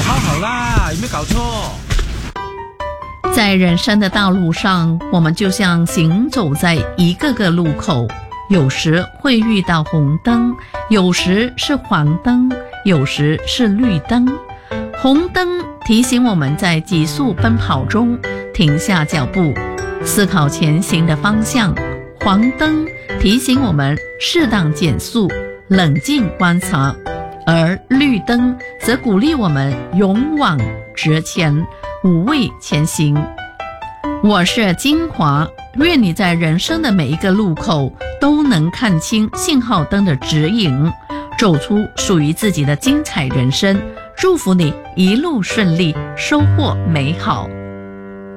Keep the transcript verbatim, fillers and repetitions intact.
跑好啦，有没有搞错？ 在人生的道路上，我们就像行走在一个个路口，有时会遇到红灯，有时是黄灯，有时是绿灯。红灯提醒我们在急速奔跑中停下脚步，思考前行的方向；黄灯提醒我们适当减速，冷静观察；而绿灯则鼓励我们勇往直前，无畏前行。我是金华，愿你在人生的每一个路口都能看清信号灯的指引，走出属于自己的精彩人生。祝福你一路顺利，收获美好。